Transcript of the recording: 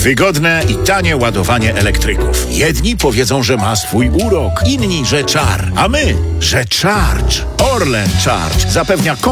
Wygodne i tanie ładowanie elektryków. Jedni powiedzą, że ma swój urok, inni, że czar, a my, że Charge. Orlen Charge zapewnia